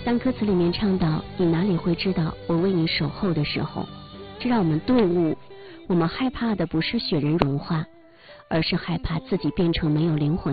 当歌词里面唱到你哪里会知道我为你守候的时候，这让我们顿悟，我们害怕的不是雪人融化，而是害怕自己变成没有灵魂